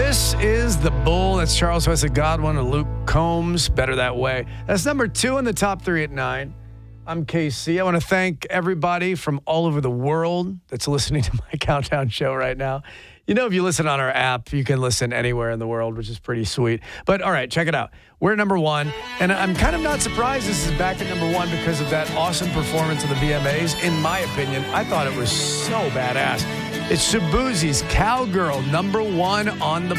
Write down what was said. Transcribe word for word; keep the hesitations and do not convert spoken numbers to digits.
This is The Bull. That's Charles Wesley Godwin and Luke Combs. Better That Way. That's number two in the top three at nine. I'm K C. I want to thank everybody from all over the world that's listening to my countdown show right now. You know, if you listen on our app, you can listen anywhere in the world, which is pretty sweet. But all right, check it out. We're at number one, and I'm kind of not surprised this is back at number one because of that awesome performance of the V M As. In my opinion, I thought it was so badass. It's Shaboozey's Cowgirl, number one on the